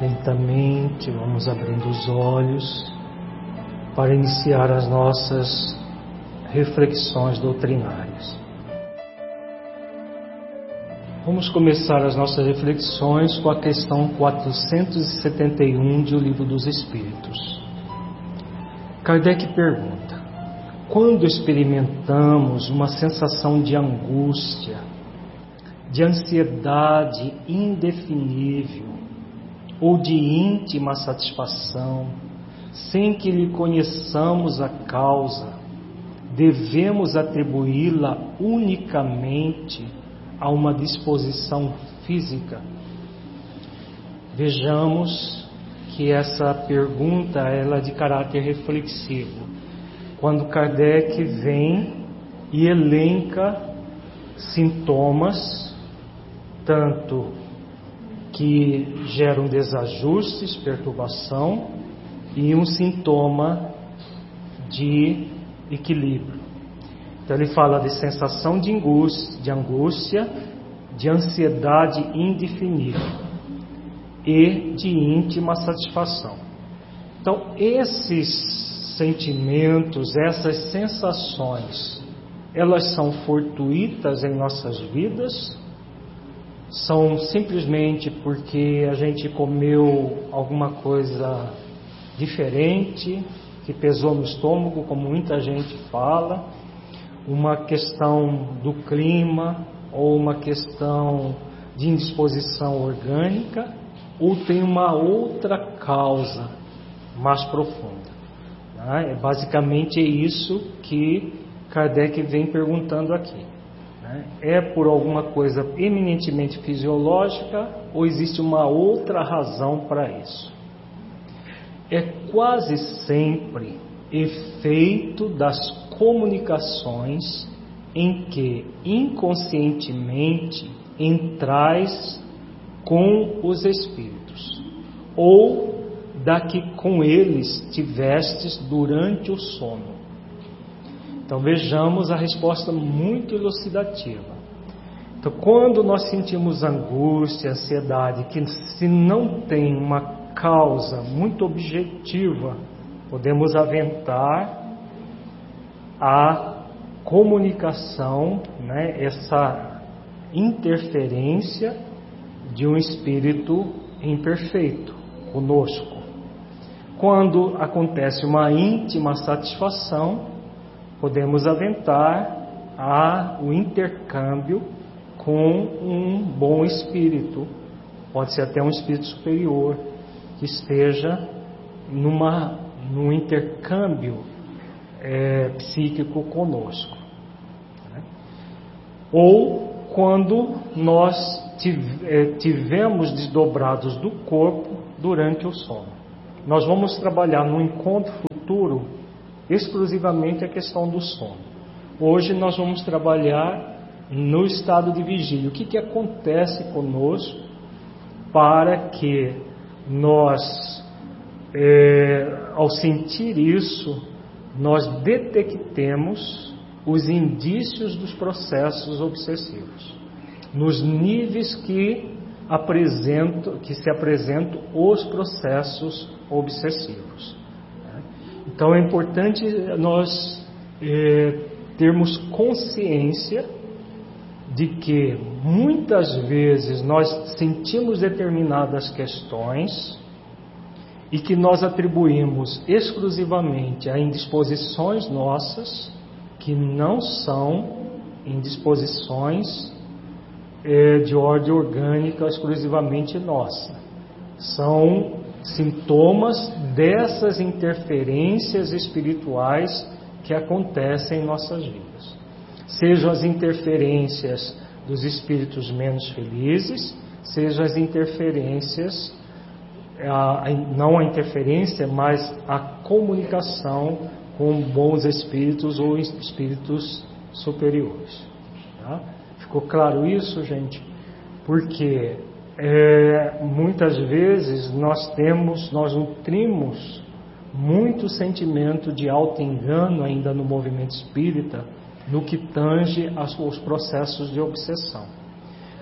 Lentamente vamos abrindo os olhos para iniciar as nossas reflexões doutrinárias. Vamos começar as nossas reflexões com a questão 471 de O Livro dos Espíritos. Kardec pergunta: quando experimentamos uma sensação de angústia, de ansiedade indefinível ou de íntima satisfação, sem que lhe conheçamos a causa, devemos atribuí-la unicamente a uma disposição física? Vejamos que essa pergunta ela é de caráter reflexivo. Quando Kardec vem e elenca sintomas, tanto que geram desajustes, perturbação, e um sintoma de equilíbrio. Então ele fala de sensação de angústia, de ansiedade indefinível e de íntima satisfação. Então esses sentimentos, essas sensações, elas são fortuitas em nossas vidas? São simplesmente porque a gente comeu alguma coisa diferente, que pesou no estômago, como muita gente fala, uma questão do clima ou uma questão de indisposição orgânica, ou tem uma outra causa mais profunda? É basicamente isso que Kardec vem perguntando aqui. É por alguma coisa eminentemente fisiológica ou existe uma outra razão para isso? É quase sempre efeito das comunicações em que inconscientemente entrais com os espíritos, ou da que com eles tivestes durante o sono. Então vejamos a resposta muito elucidativa. Então, quando nós sentimos angústia, ansiedade, que se não tem uma causa muito objetiva, podemos aventar a comunicação, essa interferência de um espírito imperfeito conosco. Quando acontece uma íntima satisfação, podemos aventar o intercâmbio com um bom espírito, pode ser até um espírito superior, que esteja num intercâmbio psíquico conosco. Ou quando nós tivemos desdobrados do corpo durante o sono. Nós vamos trabalhar no encontro futuro exclusivamente a questão do sono. Hoje nós vamos trabalhar no estado de vigília. O que acontece conosco para que nós, ao sentir isso, nós detectemos os indícios dos processos obsessivos, nos níveis que se apresentam os processos obsessivos. Então é importante nós termos consciência de que muitas vezes nós sentimos determinadas questões e que nós atribuímos exclusivamente a indisposições nossas, que não são indisposições de ordem orgânica exclusivamente nossa. São sintomas dessas interferências espirituais que acontecem em nossas vidas. Sejam as interferências dos espíritos menos felizes, sejam as interferências, não a interferência, mas a comunicação com bons espíritos ou espíritos superiores. Tá? Ficou claro isso, gente? Porque muitas vezes nós nutrimos muito sentimento de auto-engano ainda no movimento espírita, no que tange aos processos de obsessão.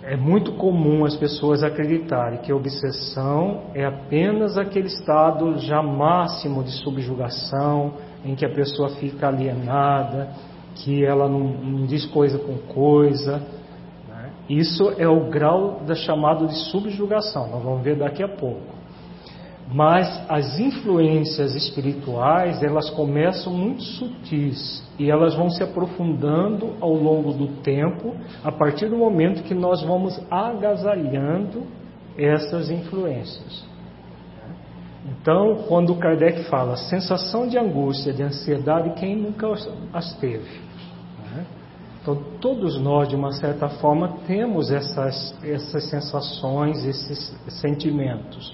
É muito comum as pessoas acreditarem que a obsessão é apenas aquele estado já máximo de subjugação, em que a pessoa fica alienada, que ela não diz coisa com coisa, né? Isso é o grau da chamado de subjugação, nós vamos ver daqui a pouco. Mas as influências espirituais, elas começam muito sutis e elas vão se aprofundando ao longo do tempo, a partir do momento que nós vamos agasalhando essas influências. Então, quando Kardec fala sensação de angústia, de ansiedade, quem nunca as teve? Então, todos nós, de uma certa forma, temos essas sensações, esses sentimentos.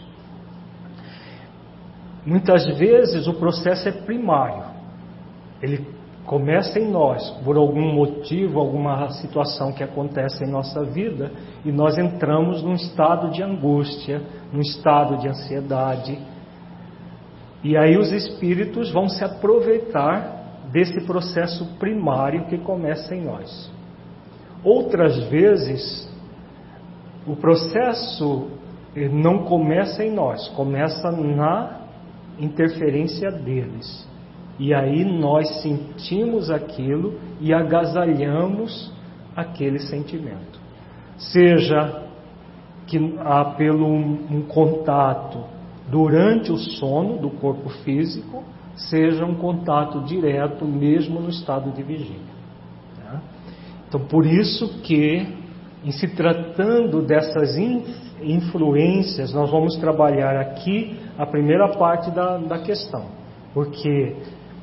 Muitas vezes o processo é primário, ele começa em nós, por algum motivo, alguma situação que acontece em nossa vida, e nós entramos num estado de angústia, num estado de ansiedade, e aí os espíritos vão se aproveitar desse processo primário que começa em nós. Outras vezes, o processo não começa em nós, começa na interferência deles. E aí nós sentimos aquilo e agasalhamos aquele sentimento. Seja que há pelo um contato durante o sono do corpo físico, seja um contato direto mesmo no estado de vigília. Tá? Então, por isso que, em se tratando dessas influências, nós vamos trabalhar aqui a primeira parte da questão, porque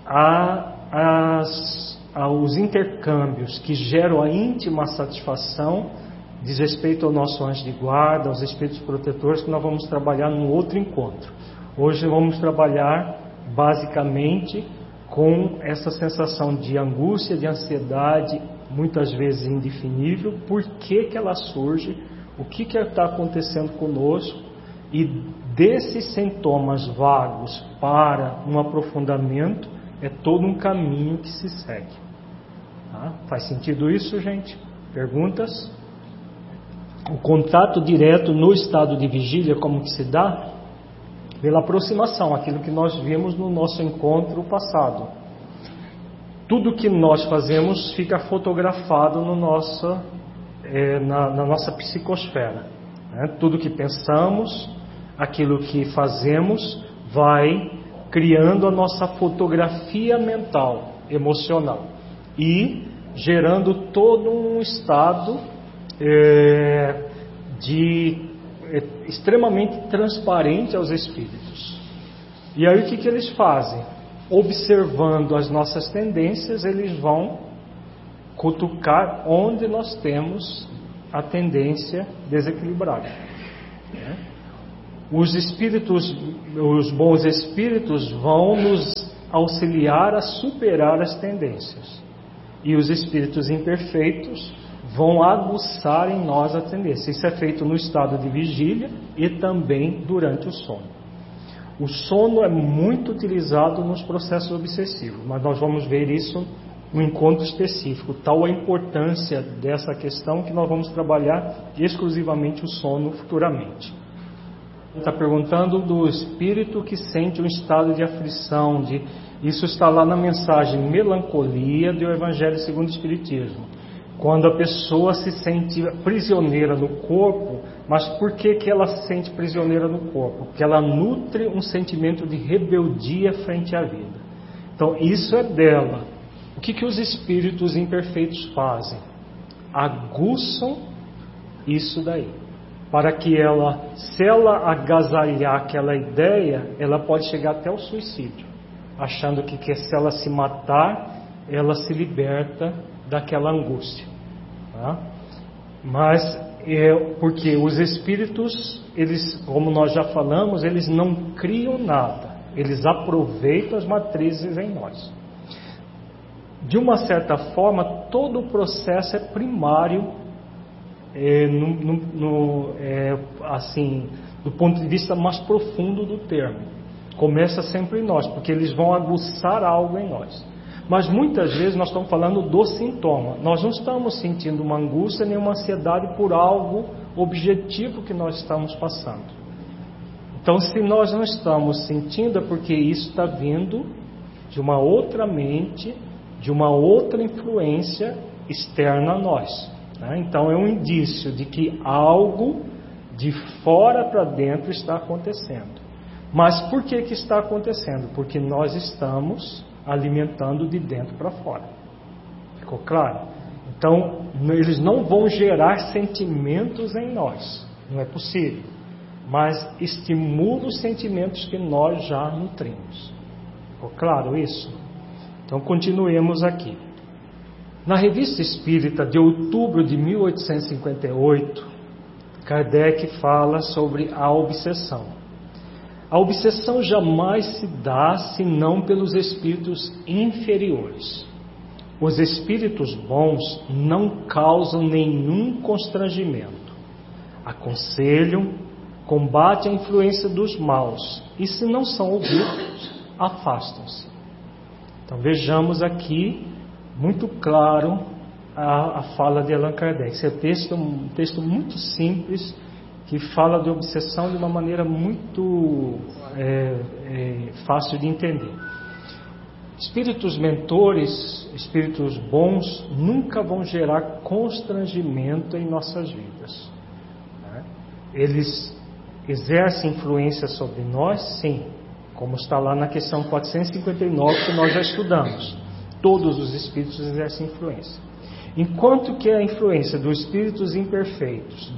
os intercâmbios que geram a íntima satisfação diz respeito ao nosso anjo de guarda, aos espíritos protetores, que nós vamos trabalhar num outro encontro. Hoje vamos trabalhar basicamente com essa sensação de angústia, de ansiedade, muitas vezes indefinível, por que ela surge, o que está acontecendo conosco, e desses sintomas vagos para um aprofundamento é todo um caminho que se segue. Tá? Faz sentido isso, gente? Perguntas? O contato direto no estado de vigília, como que se dá? Pela aproximação, aquilo que nós vimos no nosso encontro passado. Tudo que nós fazemos fica fotografado no na nossa psicosfera. Né? Tudo que pensamos, aquilo que fazemos, vai criando a nossa fotografia mental, emocional, e gerando todo um estado extremamente transparente aos espíritos. E aí o que eles fazem? Observando as nossas tendências, eles vão cutucar onde nós temos a tendência desequilibrada. Os espíritos, os bons espíritos vão nos auxiliar a superar as tendências, e os espíritos imperfeitos vão aguçar em nós a tendência. Isso é feito no estado de vigília e também durante o sono. O sono é muito utilizado nos processos obsessivos, mas nós vamos ver isso no encontro específico, tal a importância dessa questão que nós vamos trabalhar exclusivamente o sono futuramente. Está perguntando do espírito que sente um estado de aflição, isso está lá na mensagem Melancolia do Evangelho segundo o Espiritismo. Quando a pessoa se sente prisioneira no corpo, mas por que ela se sente prisioneira no corpo? Porque ela nutre um sentimento de rebeldia frente à vida. Então isso é dela. O que os espíritos imperfeitos fazem? Aguçam isso daí. Para que ela, se ela agasalhar aquela ideia, ela pode chegar até o suicídio, achando que se ela se matar, ela se liberta daquela angústia. Tá? Mas porque os espíritos, eles, como nós já falamos, eles não criam nada, eles aproveitam as matrizes em nós. De uma certa forma, todo o processo é primário, assim, do ponto de vista mais profundo do termo. Começa sempre em nós, porque eles vão aguçar algo em nós. Mas muitas vezes nós estamos falando do sintoma. Nós não estamos sentindo uma angústia nem uma ansiedade por algo objetivo que nós estamos passando. Então, se nós não estamos sentindo, é porque isso está vindo de uma outra mente, de uma outra influência externa a nós. Né? Então, é um indício de que algo de fora para dentro está acontecendo. Mas por que está acontecendo? Porque nós estamos alimentando de dentro para fora. Ficou claro? Então, eles não vão gerar sentimentos em nós. Não é possível. Mas estimula os sentimentos que nós já nutrimos. Ficou claro isso? Então, continuemos aqui. Na Revista Espírita de outubro de 1858, Kardec fala sobre a obsessão. A obsessão jamais se dá senão pelos espíritos inferiores. Os espíritos bons não causam nenhum constrangimento. Aconselham, combatem a influência dos maus e, se não são ouvidos, afastam-se. Então vejamos aqui, muito claro, a fala de Allan Kardec. Esse é um texto muito simples, que fala de obsessão de uma maneira muito fácil de entender. Espíritos mentores, espíritos bons, nunca vão gerar constrangimento em nossas vidas. Né? Eles exercem influência sobre nós, sim, como está lá na questão 459 que nós já estudamos. Todos os espíritos exercem influência. Enquanto que a influência dos espíritos imperfeitos,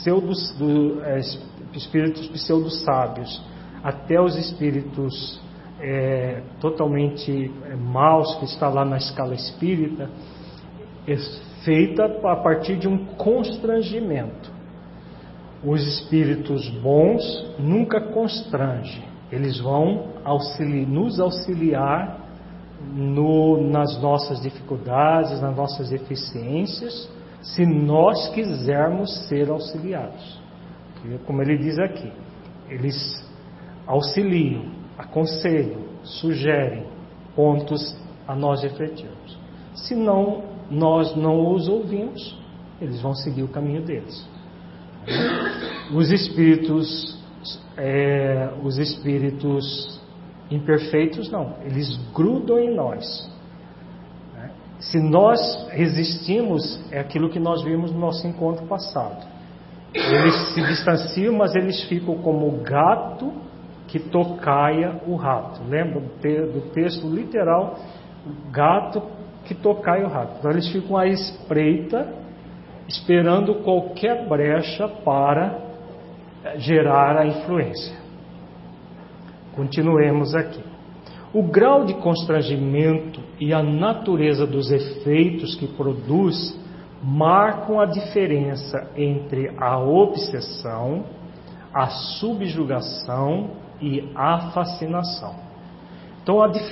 espíritos pseudo-sábios, até os espíritos totalmente maus, que está lá na escala espírita, é feita a partir de um constrangimento. Os espíritos bons nunca constrangem, eles vão nos auxiliar nas nossas dificuldades, nas nossas deficiências, se nós quisermos ser auxiliados. Como ele diz aqui, eles auxiliam, aconselham, sugerem pontos a nós refletirmos. Se não, nós não os ouvimos, eles vão seguir o caminho deles. Os espíritos imperfeitos não, eles grudam em nós. Se nós resistimos, é aquilo que nós vimos no nosso encontro passado. Eles se distanciam, mas eles ficam como o gato que tocaia o rato. Lembra do texto literal? O gato que tocaia o rato. Então eles ficam à espreita, esperando qualquer brecha para gerar a influência. Continuemos aqui. O grau de constrangimento e a natureza dos efeitos que produz marcam a diferença entre a obsessão, a subjugação e a fascinação. Então,